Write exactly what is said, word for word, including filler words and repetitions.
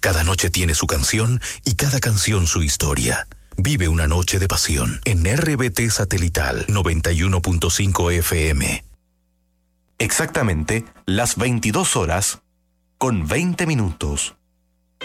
Cada noche tiene su canción y cada canción su historia. Vive una noche de pasión en R B T Satelital noventa y uno punto cinco F M. Exactamente las veintidós horas con veinte minutos.